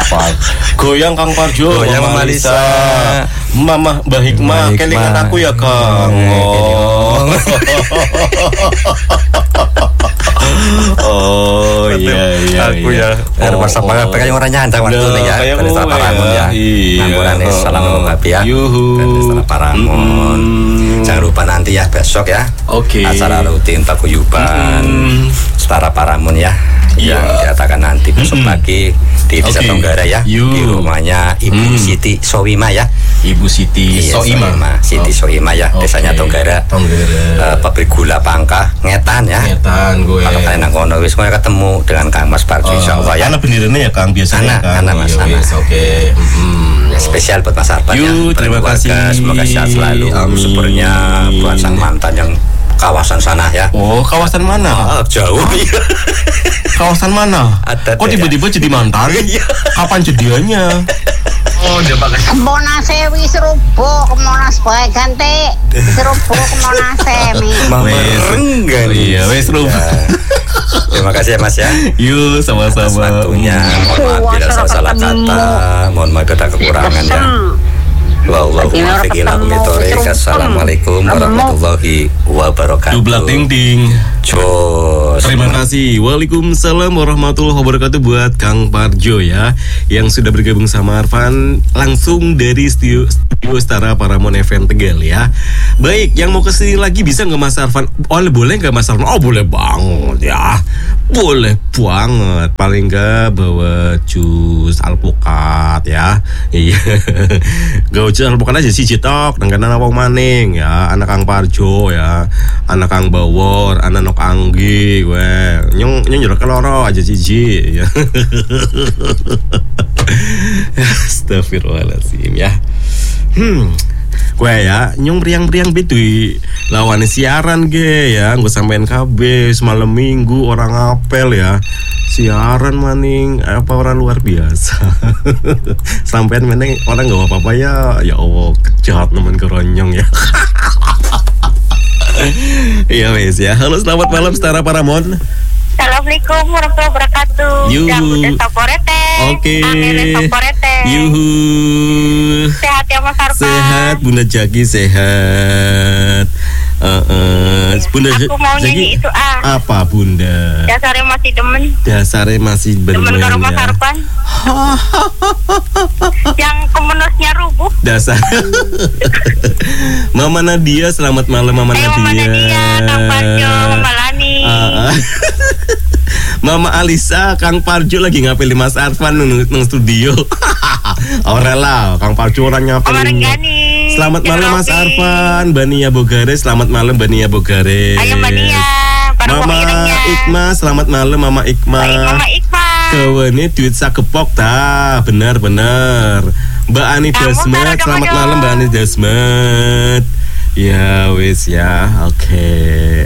Goyang Kang Parjo, goyang Mama Lisa. Mama Mbah Hikmah, kelingan aku ya Kang. Oh iya aku ya masa pakai orang nyandang waktu ini ya dari Setelah Paramon ya ngangguran salam ngapi ya dari Setelah Paramon. Jangan lupa nanti ya besok ya acara rutin paguyuban Setelah Paramon ya yang diadakan nanti besok pagi di Desa Tonggara ya di rumahnya Ibu Siti Soima ya. Ibu Siti Soima Siti Soima ya desanya Tonggara pabrik gula Pangkah Ngetan ya gue kalau kalian nang kono wis kowe ketemu dengan Kang Mas Parjo insyaallah ya. Ana bendirane ya Kang biasanya Kang. Ana Mas spesial buat Mas Arfan ya. Terima kasih. Semoga sehat selalu. Syukurnya buat sang mantan yang kawasan sana ya. Oh, kawasan mana? Jauh. Kawasan mana? Kok tiba-tiba jadi mantan? Kapan jadiannya? Oh, dia pakai. Monase wis rubuh, Monas bae ganti. Wis rubuh ke Monase mi. Renggan. Iya, wis rubuh. Terima kasih ya Mas ya. Yuk, sama-sama. Waktunya. Mohon maaf bila salah kata, mohon maaf ada kekurangan ya. Assalamualaikum warahmatullahi wabarakatuh. Dubla ting ting. Terima kasih. Waalaikumsalam warahmatullahi wabarakatuh buat Kang Parjo ya yang sudah bergabung sama Arfan langsung dari studio Setara Paramon FM Tegal ya. Baik, yang mau kesini lagi bisa nggak Mas Arfan? Boleh nggak Mas Arfan? Oh boleh banget ya. Boleh banget. Paling nggak bawa jus alpukat ya. Iya. Gak jus alpukat aja sih cetok. Nengkana nawang maning ya. Anak Kang Parjo ya. Anak Kang Bawor. Anak Nok Anggi. Weh. Nyong jorok keloro aja cici ya. Astagfirullahaladzim ya. Gue ya nyong priang bedui lawan siaran ge ya gue sampein KB semalam minggu orang apel ya siaran maning apa orang luar biasa. Sampein maning orang nggak apa-apa ya Allah jahat nemen keronyong ya. Iya wes ya. Halo selamat malam Setara Paramon. Assalamualaikum warahmatullahi wabarakatuh. Yuhu. Oke. Yuhu. Sehat ya Mas Arfan. Sehat Bunda Jaki sehat. Bunda aku mau nyanyi itu apa Bunda? Dasarnya masih demen demen Mas ya. Arfan. Yang kemenusnya rubuh. Dasar. Mama Nadia selamat malam Mama Nadia. Mama Nadia, Kang Parjo, Mama Lani. Mama Alisa, Kang Parjo lagi ngapelin Mas Arfan nang studio. Ora lah, Kang Parjo orang ngapelin. Selamat malam Mas Arfan, Bania Bogare, selamat malam Bania Bogare. Ayo Bania, Mama Ikma, selamat malam Mama Ikma. Mama Ikma. Kawane duit sakepok ta, benar. Mbak Ani Dasmet, selamat malam Mbak Ani Dasmet. Ya wis ya, oke.